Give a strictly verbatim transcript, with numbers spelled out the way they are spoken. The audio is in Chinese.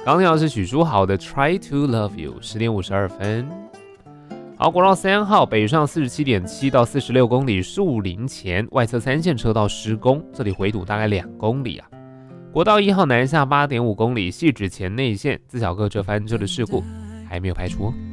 刚听到是许书豪的 Try to Love You， 十点五十二分。好，国道三号北上四十七点七到四十六公里，树林前外侧三线车道施工，这里回堵大概两公里啊。国道一号南下八点五公里，汐止前内线自小客车翻车的事故还没有排除哦。